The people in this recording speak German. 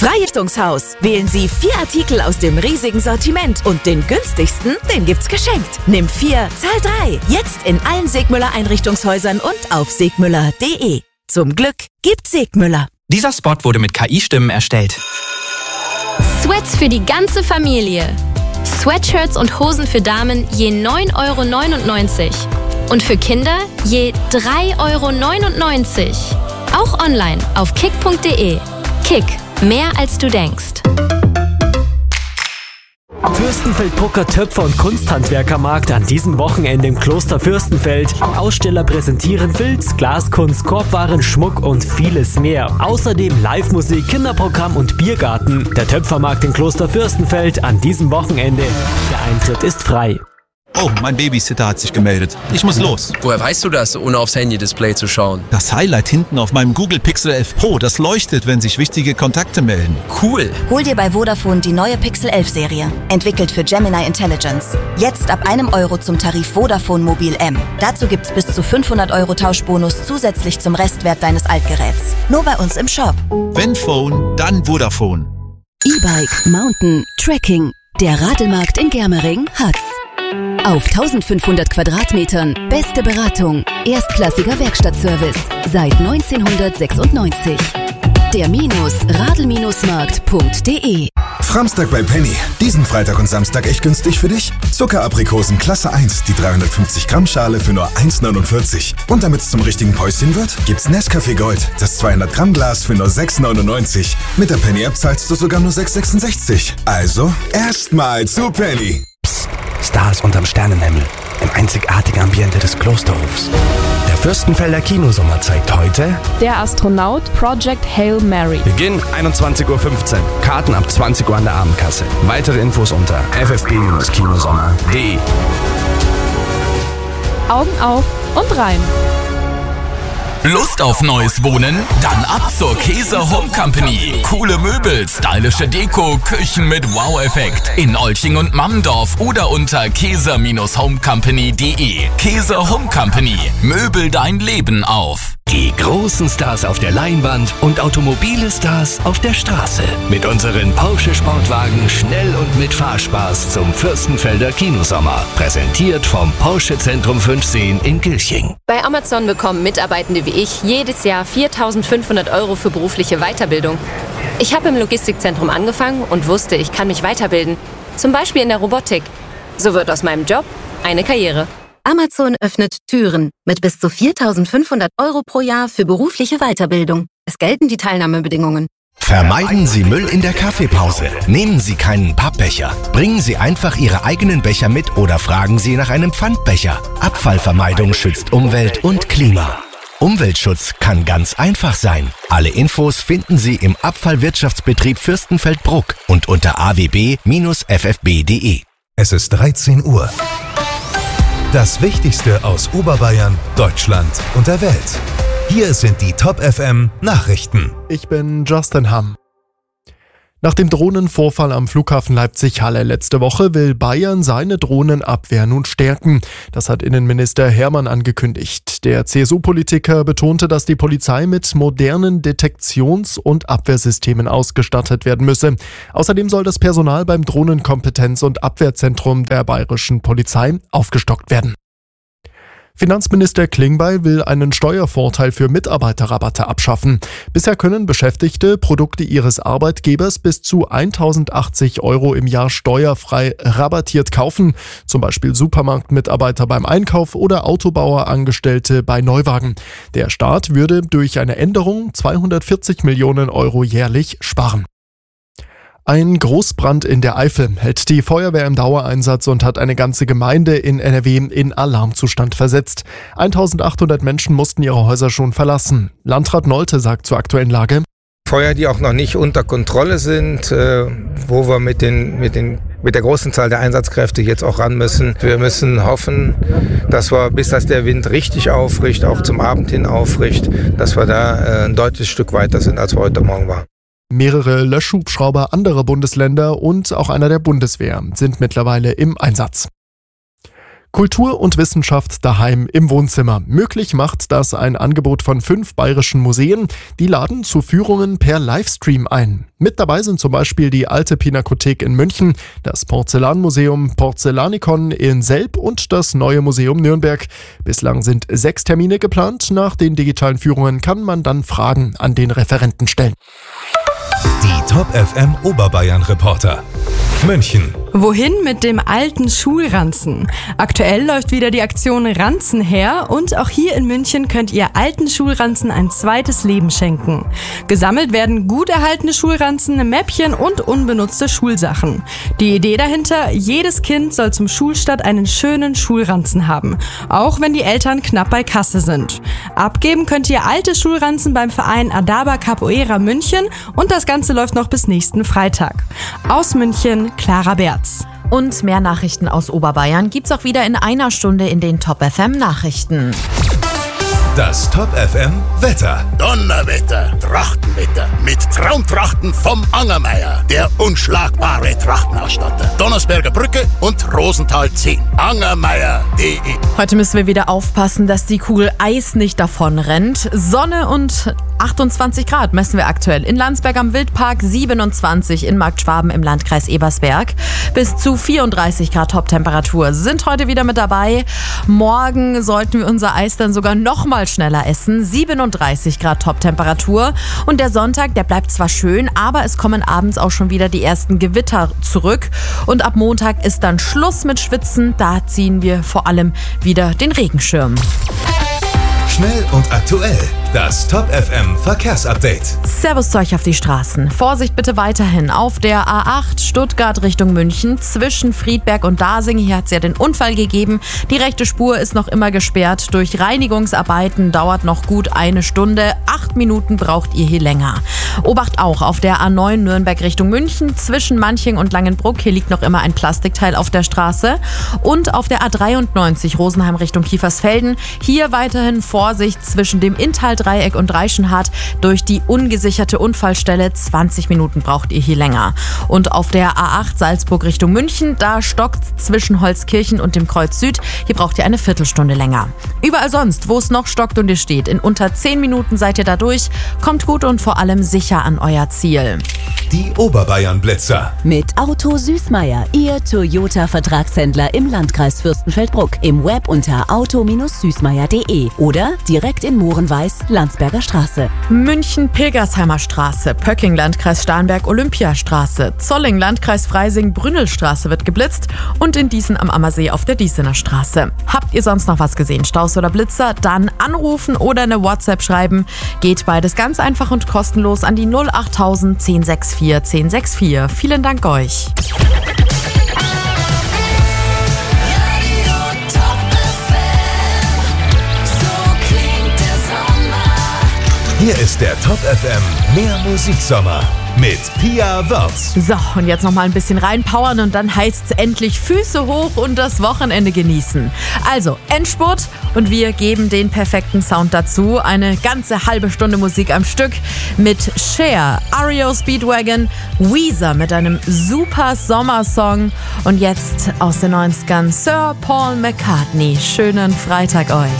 Freirichtungshaus. Wählen Sie 4 Artikel aus dem riesigen Sortiment und den günstigsten, den gibt's geschenkt. Nimm 4, zahl 3. Jetzt in allen Segmüller Einrichtungshäusern und auf segmüller.de. Zum Glück gibt Segmüller. Dieser Spot wurde mit KI-Stimmen erstellt. Sweats für die ganze Familie. Sweatshirts und Hosen für Damen je 9,99 € und für Kinder je 3,99 €. Auch online auf kick.de. Kick, mehr als du denkst. Fürstenfeldbrucker Töpfer- und Kunsthandwerkermarkt an diesem Wochenende im Kloster Fürstenfeld. Aussteller präsentieren Filz, Glaskunst, Korbwaren, Schmuck und vieles mehr. Außerdem Live-Musik, Kinderprogramm und Biergarten. Der Töpfermarkt im Kloster Fürstenfeld an diesem Wochenende. Der Eintritt ist frei. Oh, mein Babysitter hat sich gemeldet. Ich muss los. Woher weißt du das, ohne aufs Handy-Display zu schauen? Das Highlight hinten auf meinem Google Pixel 11 Pro, das leuchtet, wenn sich wichtige Kontakte melden. Cool. Hol dir bei Vodafone die neue Pixel 11 Serie. Entwickelt für Gemini Intelligence. Jetzt ab €1 zum Tarif Vodafone Mobil M. Dazu gibt's bis zu 500 € Tauschbonus zusätzlich zum Restwert deines Altgeräts. Nur bei uns im Shop. Wenn Phone, dann Vodafone. E-Bike, Mountain, Trekking. Der Radelmarkt in Germering hat's. Auf 1500 Quadratmetern beste Beratung, erstklassiger Werkstattservice seit 1996. Der Radl-Markt.de. Framstag bei Penny. Diesen Freitag und Samstag echt günstig für dich? Zuckeraprikosen Klasse 1, die 350 Gramm Schale für nur 1,49. Und damit es zum richtigen Päuschen wird, gibt's Nescafé Gold, das 200 Gramm Glas für nur 6,99. Mit der Penny-App zahlst du sogar nur 6,66. Also erstmal zu Penny. Stars unterm Sternenhimmel, im einzigartigen Ambiente des Klosterhofs. Der Fürstenfelder Kinosommer zeigt heute Der Astronaut Project Hail Mary. Beginn 21:15 Uhr. Karten ab 20 Uhr an der Abendkasse. Weitere Infos unter ffb-kinosommer.de. Augen auf und rein. Lust auf neues Wohnen? Dann ab zur Käser Home Company. Coole Möbel, stylische Deko, Küchen mit Wow-Effekt. In Olching und Mammendorf oder unter käser-homecompany.de. Käser Home Company. Möbel dein Leben auf. Die großen Stars auf der Leinwand und automobile Stars auf der Straße. Mit unseren Porsche Sportwagen schnell und mit Fahrspaß zum Fürstenfelder Kinosommer. Präsentiert vom Porsche Zentrum 510 in Gilching. Bei Amazon bekommen Mitarbeitende wie ich jedes Jahr 4.500 € für berufliche Weiterbildung. Ich habe im Logistikzentrum angefangen und wusste, ich kann mich weiterbilden. Zum Beispiel in der Robotik. So wird aus meinem Job eine Karriere. Amazon öffnet Türen mit bis zu 4.500 € pro Jahr für berufliche Weiterbildung. Es gelten die Teilnahmebedingungen. Vermeiden Sie Müll in der Kaffeepause. Nehmen Sie keinen Pappbecher. Bringen Sie einfach Ihre eigenen Becher mit oder fragen Sie nach einem Pfandbecher. Abfallvermeidung schützt Umwelt und Klima. Umweltschutz kann ganz einfach sein. Alle Infos finden Sie im Abfallwirtschaftsbetrieb Fürstenfeldbruck und unter awb-ffb.de. Es ist 13 Uhr. Das Wichtigste aus Oberbayern, Deutschland und der Welt. Hier sind die Top FM Nachrichten. Ich bin Justin Hamm. Nach dem Drohnenvorfall am Flughafen Leipzig-Halle letzte Woche will Bayern seine Drohnenabwehr nun stärken. Das hat Innenminister Hermann angekündigt. Der CSU-Politiker betonte, dass die Polizei mit modernen Detektions- und Abwehrsystemen ausgestattet werden müsse. Außerdem soll das Personal beim Drohnenkompetenz- und Abwehrzentrum der bayerischen Polizei aufgestockt werden. Finanzminister Klingbeil will einen Steuervorteil für Mitarbeiterrabatte abschaffen. Bisher können Beschäftigte Produkte ihres Arbeitgebers bis zu 1.080 € im Jahr steuerfrei rabattiert kaufen, zum Beispiel Supermarktmitarbeiter beim Einkauf oder Autobauerangestellte bei Neuwagen. Der Staat würde durch eine Änderung 240 Millionen € jährlich sparen. Ein Großbrand in der Eifel hält die Feuerwehr im Dauereinsatz und hat eine ganze Gemeinde in NRW in Alarmzustand versetzt. 1.800 Menschen mussten ihre Häuser schon verlassen. Landrat Nolte sagt zur aktuellen Lage: Feuer, die auch noch nicht unter Kontrolle sind, wo wir mit der großen Zahl der Einsatzkräfte jetzt auch ran müssen. Wir müssen hoffen, dass wir, bis das der Wind richtig aufricht, auch zum Abend hin aufricht, dass wir da ein deutliches Stück weiter sind, als wir heute Morgen waren. Mehrere Löschhubschrauber anderer Bundesländer und auch einer der Bundeswehr sind mittlerweile im Einsatz. Kultur und Wissenschaft daheim im Wohnzimmer. Möglich macht das ein Angebot von 5 bayerischen Museen. Die laden zu Führungen per Livestream ein. Mit dabei sind zum Beispiel die Alte Pinakothek in München, das Porzellanmuseum Porzellanikon in Selb und das Neue Museum Nürnberg. Bislang sind 6 Termine geplant. Nach den digitalen Führungen kann man dann Fragen an den Referenten stellen. Die Top FM Oberbayern Reporter. München. Wohin mit dem alten Schulranzen? Aktuell läuft wieder die Aktion Ranzen her und auch hier in München könnt ihr alten Schulranzen ein zweites Leben schenken. Gesammelt werden gut erhaltene Schulranzen, Mäppchen und unbenutzte Schulsachen. Die Idee dahinter, jedes Kind soll zum Schulstart einen schönen Schulranzen haben, auch wenn die Eltern knapp bei Kasse sind. Abgeben könnt ihr alte Schulranzen beim Verein Adaba Capoeira München und das Ganze läuft noch bis nächsten Freitag. Aus München, Clara Berz. Und mehr Nachrichten aus Oberbayern gibt's auch wieder in einer Stunde in den Top FM Nachrichten. Das Top FM Wetter. Donnerwetter, Trachtenwetter mit Traumtrachten vom Angermeier, der unschlagbare Trachtenausstatter. Donnersberger Brücke und Rosenthal 10. Angermeier.de. Heute müssen wir wieder aufpassen, dass die Kugel Eis nicht davon rennt. Sonne und 28 Grad messen wir aktuell. In Landsberg am Wildpark 27, in Marktschwaben im Landkreis Ebersberg. Bis zu 34 Grad Toptemperatur sind heute wieder mit dabei. Morgen sollten wir unser Eis dann sogar noch mal schneller essen. 37 Grad Toptemperatur. Und der Sonntag, der bleibt zwar schön, aber es kommen abends auch schon wieder die ersten Gewitter zurück. Und ab Montag ist dann Schluss mit Schwitzen. Da ziehen wir vor allem wieder den Regenschirm. Schnell und aktuell. Das Top FM Verkehrsupdate. Servus zu euch auf die Straßen. Vorsicht bitte weiterhin auf der A8 Stuttgart Richtung München zwischen Friedberg und Dasing. Hier hat es ja den Unfall gegeben. Die rechte Spur ist noch immer gesperrt. Durch Reinigungsarbeiten dauert noch gut 1 Stunde. 8 Minuten braucht ihr hier länger. Obacht auch auf der A9 Nürnberg Richtung München zwischen Manching und Langenbruck. Hier liegt noch immer ein Plastikteil auf der Straße. Und auf der A93 Rosenheim Richtung Kiefersfelden. Hier weiterhin Vorsicht zwischen dem Inntal-Dreieck und Reichenhard durch die ungesicherte Unfallstelle. 20 Minuten braucht ihr hier länger. Und auf der A8 Salzburg Richtung München, da stockt zwischen Holzkirchen und dem Kreuz Süd. Hier braucht ihr eine Viertelstunde länger. Überall sonst, wo es noch stockt und ihr steht, in unter 10 Minuten seid ihr da durch. Kommt gut und vor allem sicher an euer Ziel. Die Oberbayern Blitzer. Mit Auto Süßmeier, Ihr Toyota-Vertragshändler im Landkreis Fürstenfeldbruck. Im Web unter auto-süßmeier.de oder direkt in Mohrenweiß, Landsberger Straße. München Pilgersheimer Straße, Pöcking Landkreis Starnberg Olympiastraße, Zolling Landkreis Freising Brünnelstraße wird geblitzt und in Diesen am Ammersee auf der Diesener Straße. Habt ihr sonst noch was gesehen, Staus oder Blitzer? Dann anrufen oder eine WhatsApp schreiben. Geht beides ganz einfach und kostenlos an die 08000 1064 1064. Vielen Dank euch. Hier ist der Top FM Mehr Musiksommer mit Pia Wörz. So, und jetzt noch mal ein bisschen reinpowern und dann heißt's endlich Füße hoch und das Wochenende genießen. Also, Endspurt und wir geben den perfekten Sound dazu. Eine ganze halbe Stunde Musik am Stück mit Cher, REO Speedwagon, Weezer mit einem super Sommersong und jetzt aus den 90ern Sir Paul McCartney. Schönen Freitag euch.